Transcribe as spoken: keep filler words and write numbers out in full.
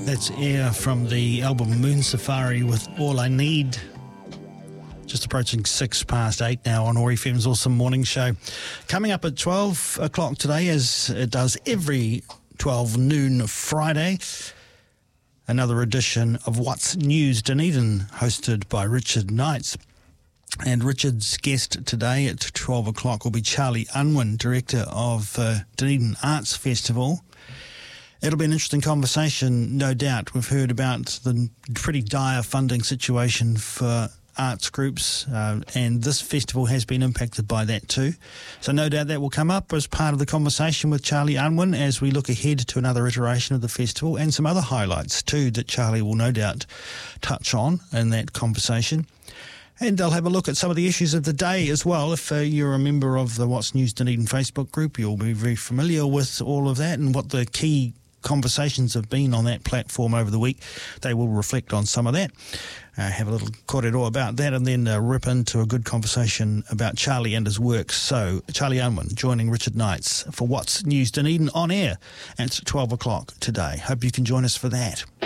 That's Air from the album Moon Safari with All I Need. Just approaching six past eight now on O A R F M's Awesome Morning Show. Coming up at twelve o'clock today, as it does every twelve noon Friday, another edition of What's News Dunedin, hosted by Richard Knights. And Richard's guest today at twelve o'clock will be Charlie Unwin, director of uh, Dunedin Arts Festival. It'll be an interesting conversation, no doubt. We've heard about the pretty dire funding situation for arts groups, uh, and this festival has been impacted by that too. So no doubt that will come up as part of the conversation with Charlie Unwin as we look ahead to another iteration of the festival, and some other highlights too that Charlie will no doubt touch on in that conversation. And they'll have a look at some of the issues of the day as well. If uh, you're a member of the What's News Dunedin Facebook group, you'll be very familiar with all of that and what the key conversations have been on that platform over the week. They will reflect on some of that, uh, have a little korero about that, and then uh, rip into a good conversation about Charlie and his work. So, Charlie Unwin joining Richard Knights for What's News Dunedin on air at twelve o'clock today. Hope you can join us for that.